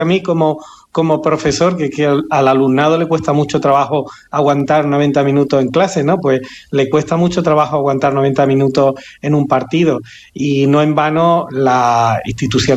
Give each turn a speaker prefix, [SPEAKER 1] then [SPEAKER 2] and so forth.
[SPEAKER 1] a mí como profesor, que al alumnado le cuesta mucho trabajo aguantar 90 minutos en clase, ¿no? Pues le cuesta mucho trabajo aguantar 90 minutos en un partido y no en vano las instituciones